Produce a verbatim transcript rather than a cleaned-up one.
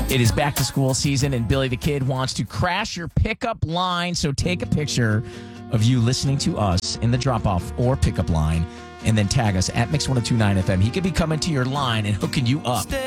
It is back to school season, and Billy the Kid wants to crash your pickup line. So take a picture of you listening to us in the drop-off or pickup line, and then tag us at Mix ten twenty-nine F M. He could be coming to your line and hooking you up.